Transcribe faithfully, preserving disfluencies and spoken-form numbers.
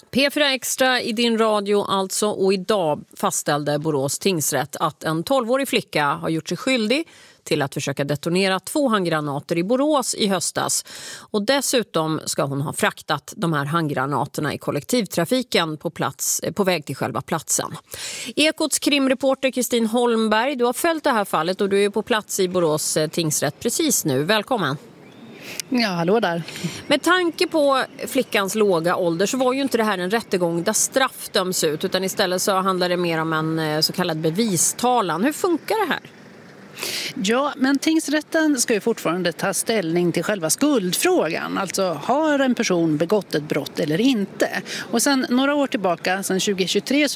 P fyra Extra i din radio alltså, och idag fastställde Borås tingsrätt att en tolvårig flicka har gjort sig skyldig till att försöka detonera två handgranater i Borås i höstas. Och dessutom ska hon ha fraktat de här handgranaterna i kollektivtrafiken på, plats, på väg till själva platsen. Ekots krimreporter Kristin Holmberg, du har följt det här fallet och du är på plats i Borås tingsrätt precis nu. Välkommen! Ja, hallå där. Med tanke på flickans låga ålder så var ju inte det här en rättegång där straff döms ut, utan istället så handlar det mer om en så kallad bevistalan. Hur funkar det här? Ja, men tingsrätten ska ju fortfarande ta ställning till själva skuldfrågan. Alltså, har en person begått ett brott eller inte? Och sen några år tillbaka, sedan tjugo tjugotre, så